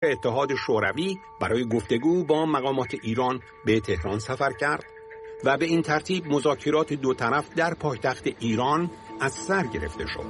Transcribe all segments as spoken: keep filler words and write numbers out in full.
اتحاد شوروی برای گفتگو با مقامات ایران به تهران سفر کرد و به این ترتیب مذاکرات دو طرف در پایتخت ایران از سر گرفته شد.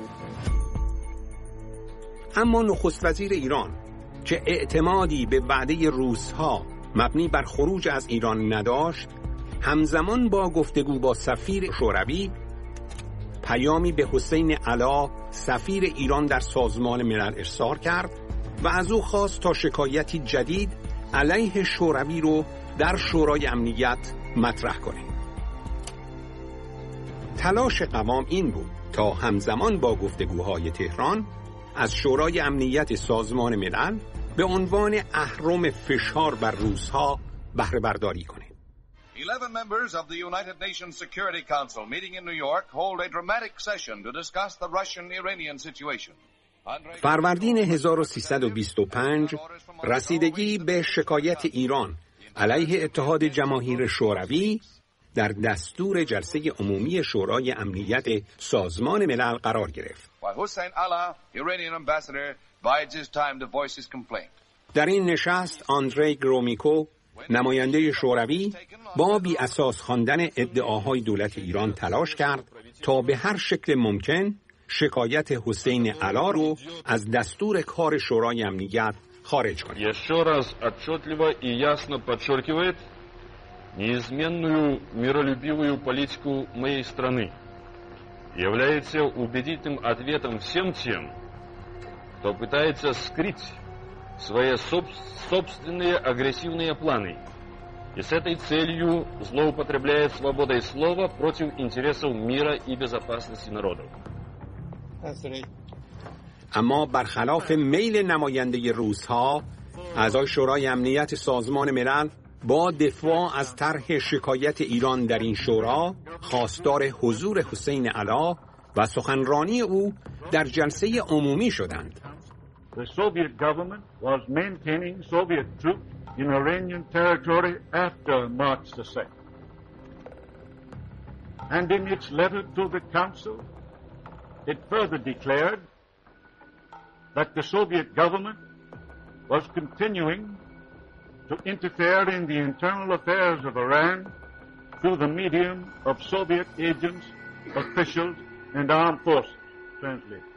اما نخست وزیر ایران که اعتمادی به وعده روس‌ها مبنی بر خروج از ایران نداشت، همزمان با گفتگو با سفیر شوروی پیامی به حسین علا سفیر ایران در سازمان ملل ارسال کرد و از او خواست تا شکایتی جدید علیه شوروی رو در شورای امنیت مطرح کنه. تلاش قوام این بود تا همزمان با گفتگوهای تهران از شورای امنیت سازمان ملل به عنوان اهرم فشار بر روس‌ها بهره برداری کنه. eleven members of the United Nations Security Council meeting in New York hold a dramatic session to discuss the Russian-Iranian situation. فروردین هزار و سیصد و بیست و پنج رسیدگی به شکایت ایران علیه اتحاد جماهیر شوروی در دستور جلسه عمومی شورای امنیت سازمان ملل قرار گرفت. در این نشست آندری گرومیکو نماینده شوروی با بی اساس خواندن ادعاهای دولت ایران تلاش کرد تا به هر شکل ممکن شکایت حسین علا رو از دستور کار شورای امنیت خارج کنه. Еще раз отчетливо и ясно подчеркивает неизменную миролюбивую политику моей страны. Является убедительным ответом всем тем, кто пытается скрыть свои собственные агрессивные планы и с этой целью злоупотребляет свободой слова против интересов мира и безопасности народов. اما برخلاف میل نماینده روس‌ها، اعضای شورای امنیت سازمان ملل با دفاع از طرح شکایت ایران در این شورا خواستار حضور حسین علا و سخنرانی او در جلسه عمومی شدند. The Soviet government was maintaining Soviet troops in Iranian territory after March the second. And in its letter to the Council, it further declared that the Soviet government was continuing to interfere in the internal affairs of Iran through the medium of Soviet agents, officials, and armed forces. Translate.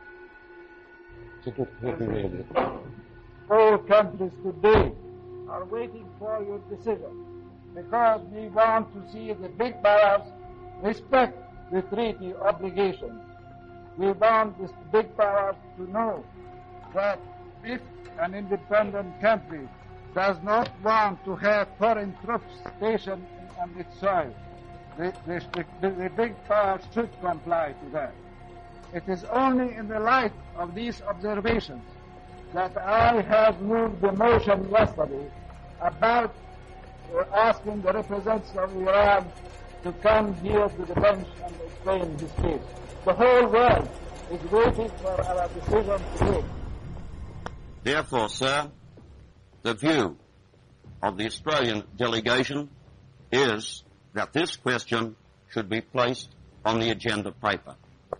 All countries today are waiting for your decision because we want to see the big powers respect the treaty obligations. We want the big powers to know that if an independent country does not want to have foreign troops stationed on its soil, the, the, the big powers should comply to that. It is only in the light of these observations that I have moved the motion yesterday about uh, asking the representatives of Iran to come here to the bench and explain this case. The whole world is waiting for our decision today. Therefore, sir, the view of the Australian delegation is that this question should be placed on the agenda paper.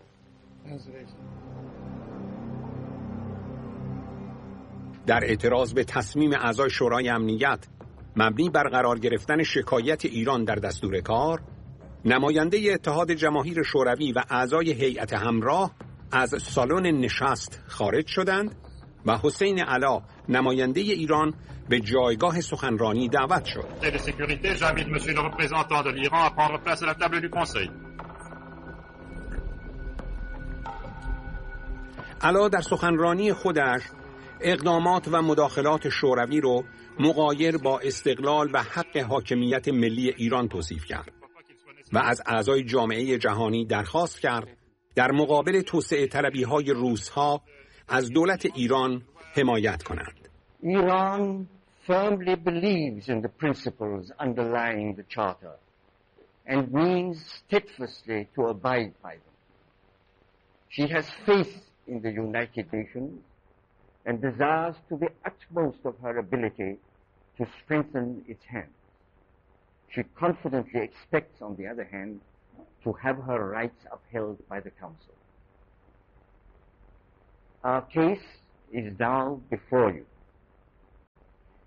در اعتراض به تصمیم اعضای شورای امنیت مبنی بر قرار گرفتن شکایت ایران در دستور کار، نماینده اتحاد جماهیر شوروی و اعضای هیئت همراه از سالن نشست خارج شدند و حسین علا نماینده ایران به جایگاه سخنرانی دعوت شد. علا در سخنرانی خودش اقدامات و مداخلات شوروی رو مغایر با استقلال و حق حاکمیت ملی ایران توصیف کرد و از اعضای جامعه جهانی درخواست کرد در مقابل توسعه طلبی‌های روس‌ها از دولت ایران حمایت کنند. Iran firmly believes in the principles underlying the Charter and means steadfastly to abide by them. She has faith in the United Nations and desires to the utmost of her ability to strengthen its hand. She confidently expects, on the other hand, to have her rights upheld by the Council. Our case is now before you.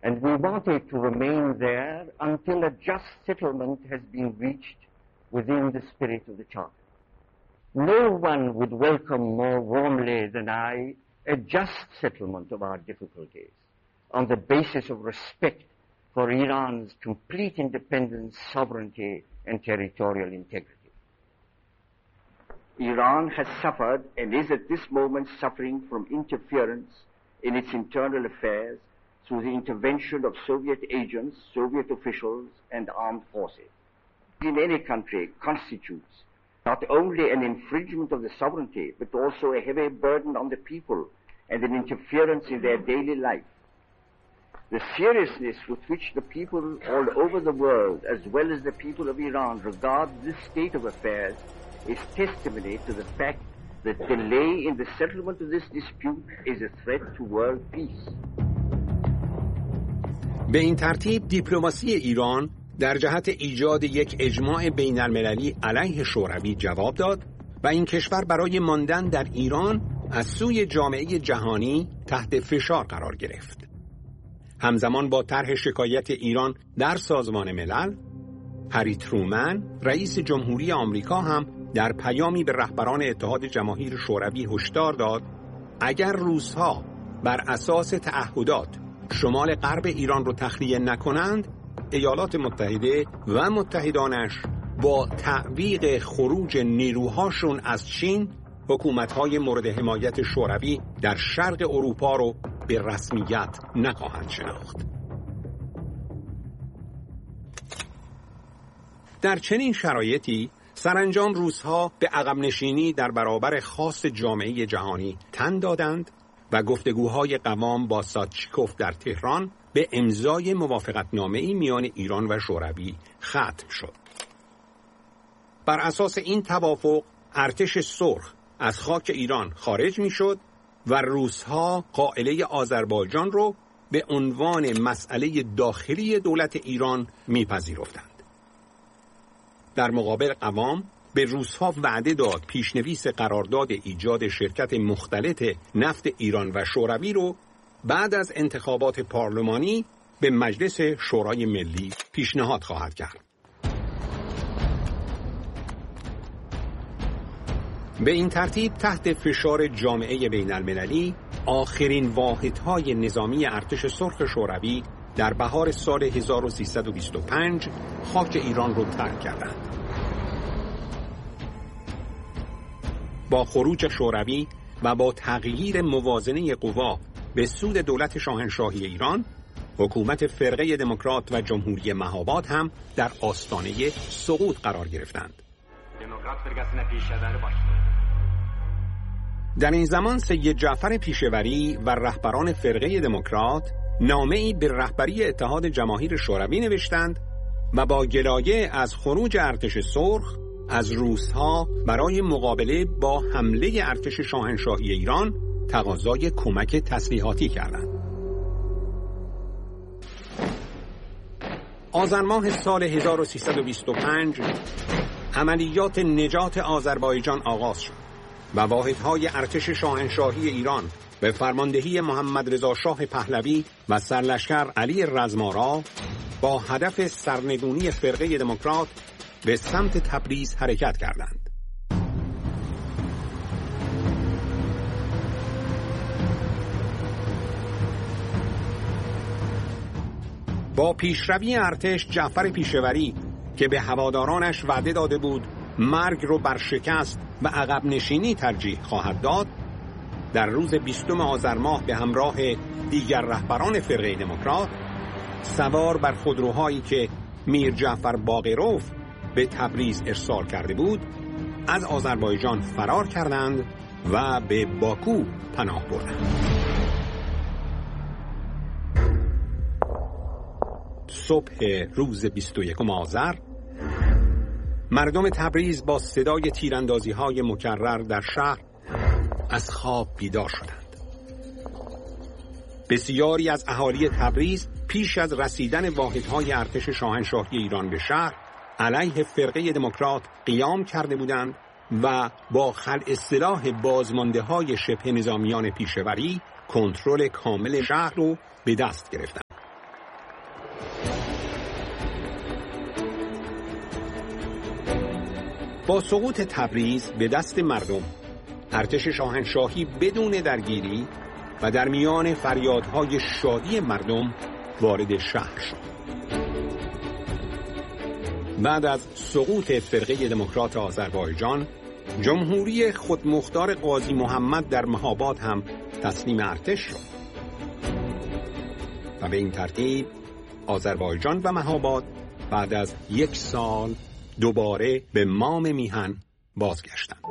And we wanted to remain there until a just settlement has been reached within the spirit of the Charter. No one would welcome more warmly than I a just settlement of our difficulties on the basis of respect for Iran's complete independence, sovereignty, and territorial integrity. Iran has suffered and is at this moment suffering from interference in its internal affairs through the intervention of Soviet agents, Soviet officials, and armed forces. In any country constitutes not only an infringement of the sovereignty, but also a heavy burden on the people and an interference in their daily life. The seriousness with which the people all over the world, as well as the people of Iran, regard this state of affairs is testimony to the fact that delay in the settlement of this dispute is a threat to world peace. به این ترتیب دیپلماسی ایران در جهت ایجاد یک اجماع بین المللی علیه شوروی جواب داد و این کشور برای ماندن در ایران از سوی جامعه جهانی تحت فشار قرار گرفت. همزمان با طرح شکایت ایران در سازمان ملل، هری ترومن رئیس جمهوری آمریکا هم در پیامی به رهبران اتحاد جماهیر شوروی هشدار داد اگر روس‌ها بر اساس تعهدات شمال غرب ایران رو تخلیه نکنند، ایالات متحده و متحدانش با تعویق خروج نیروهاشون از چین حکومت‌های مورد حمایت شوروی در شرق اروپا رو به رسمیت نخواهند شناخت. در چنین شرایطی سرانجام روس‌ها به عقب نشینی در برابر خواست جامعه جهانی تن دادند و گفتگوهای قوام با ساتچیکوف در تهران به امضای موافقتنامه‌ای میان ایران و شوروی ختم شد. بر اساس این توافق ارتش سرخ از خاک ایران خارج میشد و روس‌ها قائله آذربایجان رو به عنوان مسئله داخلی دولت ایران میپذیرفتند. در مقابل قوام به روس‌ها وعده داد پیشنویس قرارداد ایجاد شرکت مختلط نفت ایران و شوروی رو بعد از انتخابات پارلمانی به مجلس شورای ملی پیشنهاد خواهد کرد. به این ترتیب تحت فشار جامعه بین المللی آخرین واحدهای نظامی ارتش سرخ شوروی در بهار سال هزار و سیصد و بیست و پنج خاک ایران رو ترک کردند. با خروج شوروی و با تغییر موازنه قوا به سود دولت شاهنشاهی ایران، حکومت فرقه دموکرات و جمهوری مهاباد هم در آستانه سقوط قرار گرفتند. در این زمان سید جعفر پیشوری و رهبران فرقه دموکرات نامه‌ای به رهبری اتحاد جماهیر شوروی نوشتند و با گلایه از خروج ارتش سرخ از روس‌ها برای مقابله با حمله ارتش شاهنشاهی ایران تقاضای کمک تسلیحاتی کردند. آذر ماه سال هزار و سیصد و بیست و پنج عملیات نجات آذربایجان آغاز شد و واحدهای ارتش شاهنشاهی ایران به فرماندهی محمد رضا شاه پهلوی و سرلشکر علی رزمارا با هدف سرنگونی فرقه دموکرات به سمت تبریز حرکت کردند. با پیشروی ارتش جعفر پیشوری که به هوادارانش وعده داده بود مرگ رو بر شکست و عقب نشینی ترجیح خواهد داد، در روز بیستم آذر ماه به همراه دیگر رهبران فرقه دموکرات سوار بر خودروهایی که میر جعفر باقروف به تبریز ارسال کرده بود از آذربایجان فرار کردند و به باکو پناه بردند. صبح روز بیست و یکم آذر مردم تبریز با صدای تیراندازی‌های مکرر در شهر از خواب بیدار شدند. بسیاری از اهالی تبریز پیش از رسیدن واحدهای ارتش شاهنشاهی ایران به شهر علیه فرقه دموکرات قیام کرده بودند و با خلع سلاح بازمانده‌های شبه نظامیان پیشوری کنترل کامل شهر رو به دست گرفتند. با سقوط تبریز به دست مردم، ارتش شاهنشاهی بدون درگیری و در میان فریادهای شادی مردم وارد شهر شد. بعد از سقوط فرقه دموکرات آذربایجان، جمهوری خودمختار قاضی محمد در مهاباد هم تسلیم ارتش شد و به این ترتیب آذربایجان و مهاباد بعد از یک سال دوباره به مام میهن بازگشتند.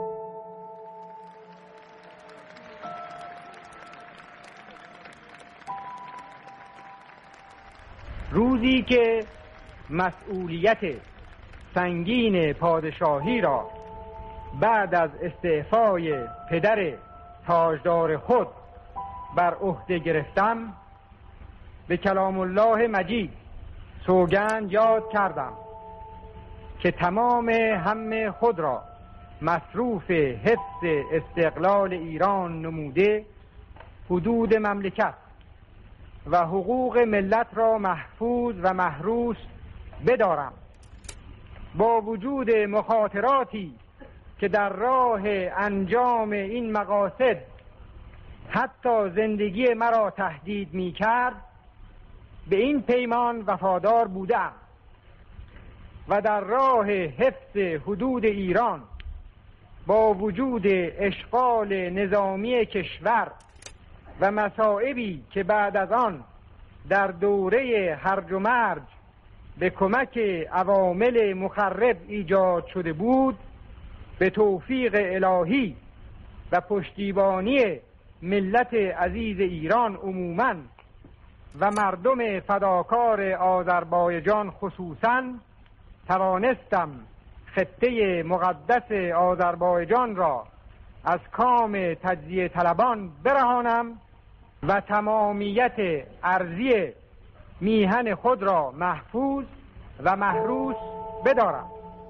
روزی که مسئولیت سنگین پادشاهی را بعد از استعفای پدر تاجدار خود بر عهده گرفتم، به کلام الله مجید سوگند یاد کردم که تمام هم خود را مصروف حفظ استقلال ایران نموده، حدود مملکت و حقوق ملت را محفوظ و محروس بدارم، با وجود مخاطراتی که در راه انجام این مقاصد حتی زندگی مرا تهدید می کرد. به این پیمان وفادار بودم و در راه حفظ حدود ایران با وجود اشغال نظامی کشور و مصائبی که بعد از آن در دوره هرج و مرج به کمک عوامل مخرب ایجاد شده بود، به توفیق الهی و پشتیبانی ملت عزیز ایران عموماً و مردم فداکار آذربایجان خصوصاً توانستم خطه مقدس آذربایجان را از کام تجزیه طلبان برهانم و تمامیت ارضی میهن خود را محفوظ و محروس بدارم.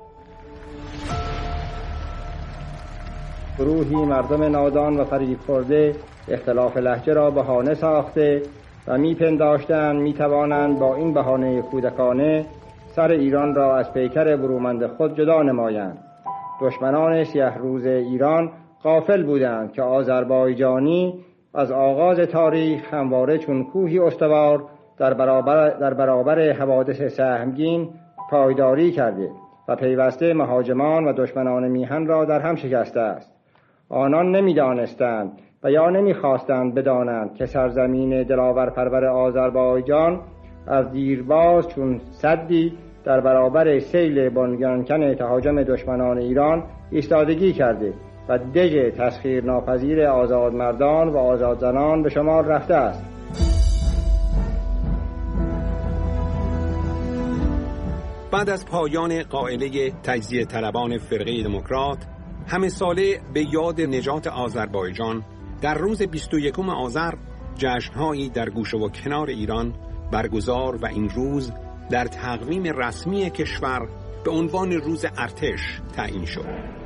گروهی مردم نادان و فریب خورده اختلاف لهجه را بهانه ساخته و میپنداشتند میتوانند با این بهانه کودکانه سر ایران را از پیکر برومند خود جدا نمایند. دشمنان سیه روز ایران غافل بودند که آذربایجانی از آغاز تاریخ همواره چون کوهی استوار در برابر در برابر حوادث سهمگین پایداری کرده و پیوسته مهاجمان و دشمنان میهن را در هم شکسته است. آنان نمی‌دانستند و یا نمی‌خواستند بدانند که سرزمین دلاور پرور آذربایجان از دیرباز چون سدی در برابر سیل بنیانکن تهاجم دشمنان ایران ایستادگی کرده و دژ تسخیر ناپذیر آزاد مردان و آزاد زنان به شمار رفته است. بعد از پایان قائله تجزیه طلبان فرقه دموکرات، همه ساله به یاد نجات آذربایجان در روز بیست و یکم آذر جشن‌هایی در گوشه و کنار ایران برگزار و این روز در تقویم رسمی کشور به عنوان روز ارتش تعیین شد.